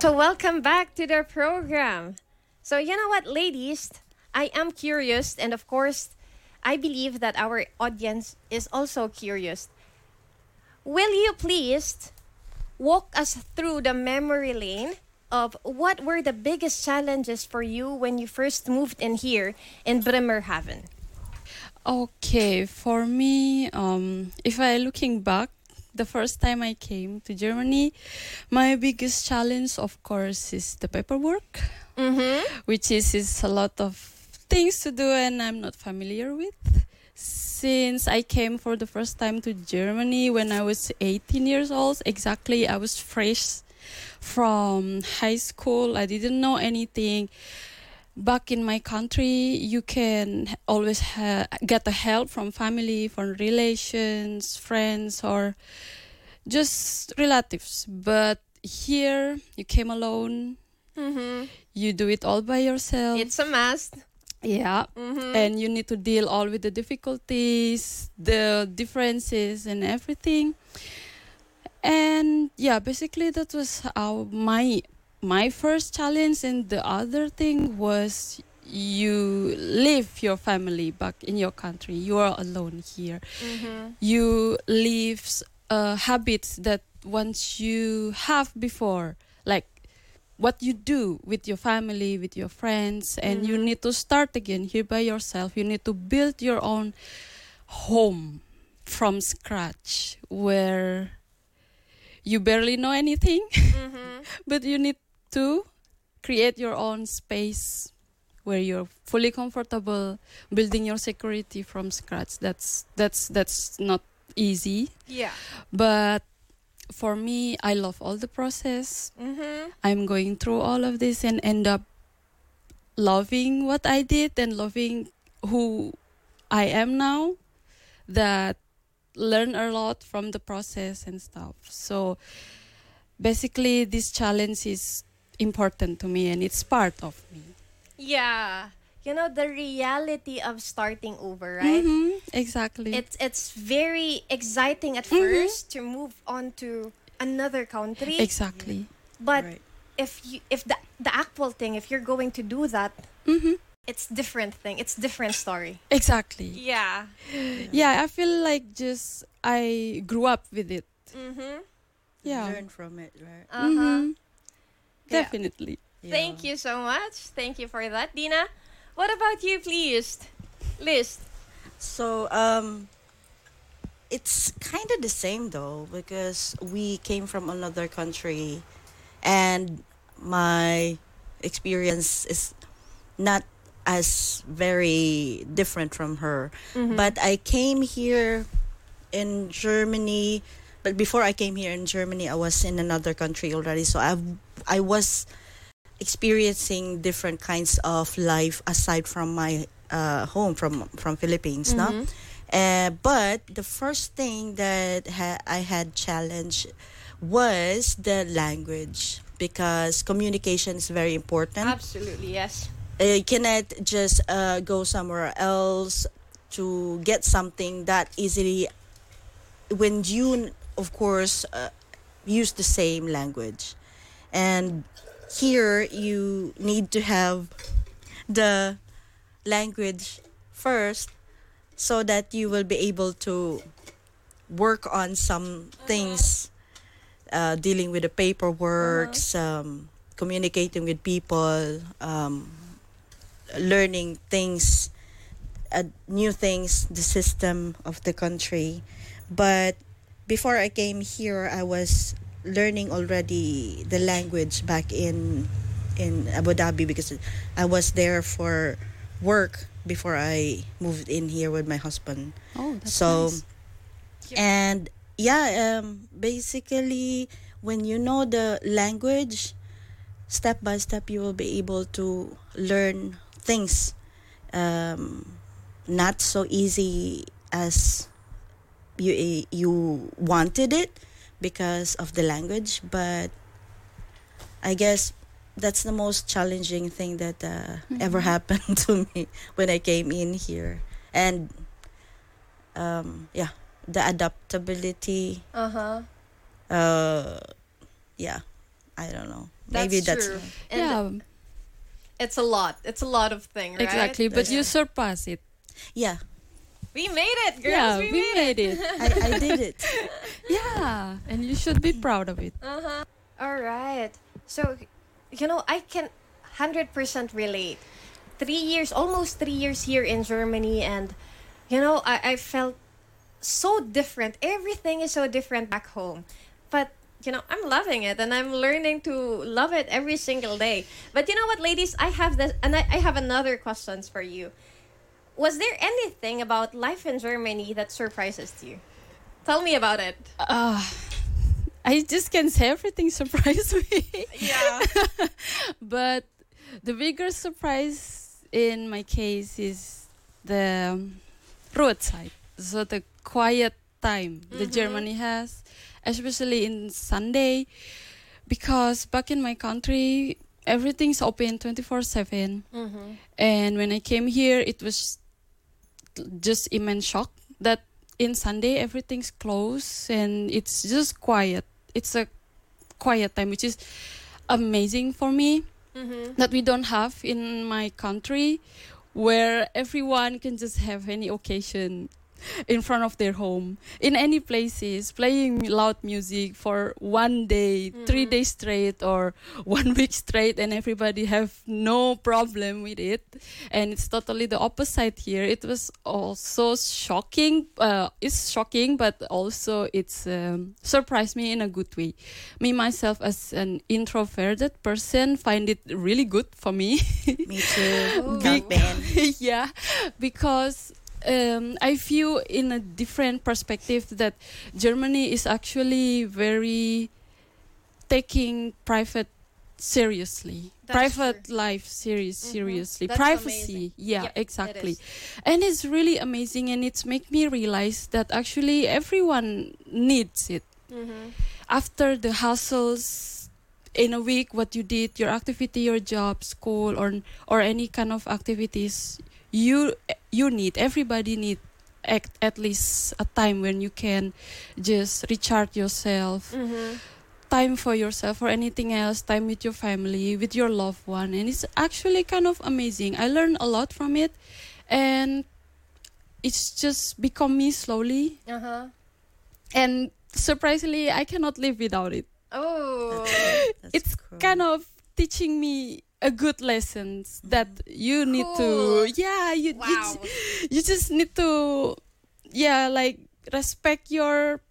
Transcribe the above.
So, welcome back to the program. So, you know what, ladies? I am curious, and of course, I believe that our audience is also curious. Will you please walk us through the memory lane of what were the biggest challenges for you when you first moved in here in Bremerhaven? Okay, for me, if I looking back, the first time I came to Germany, my biggest challenge, of course, is the paperwork, Mm-hmm. which is a lot of things to do and I'm not familiar with. Since I came for the first time to Germany when I was 18 years old, exactly, I was fresh from high school. I didn't know anything. Back in my country, you can always get the help from family, from relations, friends, or just relatives. But here, you came alone. Mm-hmm. You do it all by yourself. It's a must. Yeah. Mm-hmm. And you need to deal all with the difficulties, the differences, and everything. And yeah, basically that was my first challenge. And the other thing was you leave your family back in your country. You are alone here. Mm-hmm. You leave habits that once you have before, like what you do with your family, with your friends, and you Mhm. need to start again here by yourself. You need to build your own home from scratch where you barely know anything, Mm-hmm. but you need to create your own space where you're fully comfortable building your security from scratch. That's not easy, Yeah. but for me, I love all the process. Mm-hmm. I'm going through all of this and end up loving what I did and loving who I am now, that learn a lot from the process and stuff. So basically this challenge is important to me and it's part of me. Yeah. You know, the reality of starting over, right? Exactly. It's very exciting at first to move on to another country. Exactly. But Right. if the actual thing, if you're going to do that, Mm-hmm. it's different thing. It's different story. Exactly. Yeah. Yeah, I feel like just I grew up with it. Mm-hmm. Yeah. Learn from it, right? Uh-huh. Mhm. Yeah. Definitely. Thank you so much. Thank you for that, Dina. What about you, please? Liz. So, it's kind of the same though because we came from another country, and my experience is not as very different from her. Mhm. But I came here in Germany. But before I came here in Germany, I was in another country already. So I was experiencing different kinds of life aside from my home from Philippines, no? Mhm. But the first thing that I had challenge was the language because communication is very important. Absolutely, yes. You cannot just go somewhere else to get something that easily when you, of course, use the same language. And here you need to have the language first so that you will be able to work on some things, dealing with the paperwork, communicating with people, learning things, new things, the system of the country. But before I came here, I was learning already the language back in Abu Dhabi because I was there for work before I moved in here with my husband. Oh, that's So nice. and yeah, basically when you know the language, step by step you will be able to learn things. Not so easy as you wanted it because of the language, but I guess that's the most challenging thing that ever happened to me when I came in here. And yeah, the adaptability, Uh-huh. uh, yeah, I don't know. That's Maybe that's true. And Yeah, it's a lot. It's a lot of thing, right? exactly. But you surpass it. yeah. We made it, girls. Yeah, we we made it. made it. I did it. Yeah, and you should be proud of it. Uh-huh. All right. So, I can 100% relate. 3 years, almost 3 years here in Germany, and I felt so different. Everything is so different back home. But, I'm loving it, and I'm learning to love it every single day. But you know what, ladies? I have this, and I have another questions for you. Was there anything about life in Germany that surprises you? Tell me about it. I just can say everything surprised me. Yeah. But the bigger surprise in my case is the roadside. So the quiet time that Germany has, especially in Sunday, because back in my country, everything's open 24/7. And when I came here, it was just immense shock that in Sunday everything's closed and it's just quiet. It's a quiet time, which is amazing for me that we don't have in my country, where everyone can just have any occasion in front of their home, in any places, playing loud music for 1 day, 3 days straight, or 1 week straight, and everybody have no problem with it. And it's totally the opposite here. It was also shocking. It's shocking, but also it's surprised me in a good way. Me myself, as an introverted person, find it really good for me. Me too. Big- Not bad. Yeah, because I view in a different perspective that Germany is actually very taking private seriously. That's Private true. life seriously. That's Privacy. amazing. Yeah, Yep, it exactly. is. And it's really amazing, and it's make me realize that actually everyone needs it. After the hustles in a week, what you did, your activity, your job, school, or any kind of activities, you need, everybody need at least a time when you can just recharge yourself, time for yourself or anything else, time with your family, with your loved one. And it's actually kind of amazing. I learned a lot from it, and it's just become me slowly. And surprisingly, I cannot live without it. Oh. That's It's cool. kind of teaching me a good lessons that you need Cool. to, yeah, Wow. you just need to, yeah, like respect your